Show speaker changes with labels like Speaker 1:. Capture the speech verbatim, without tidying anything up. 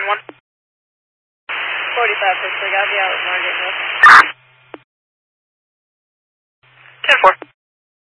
Speaker 1: forty-five Pittsburgh, I'll be out with Margaret Hill.